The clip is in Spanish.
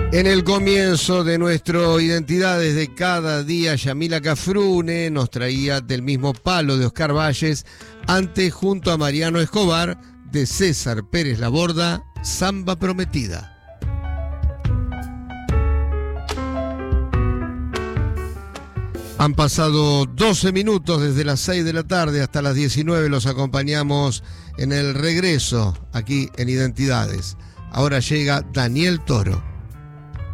En el comienzo de nuestro Identidades de cada día, Yamila Cafrune nos traía Del mismo palo de Oscar Valles, antes junto a Mariano Escobar de César Pérez Laborda, Samba Prometida. Han pasado 12 minutos desde las 6 de la tarde hasta las 19, los acompañamos en el regreso aquí en Identidades. Ahora llega Daniel Toro.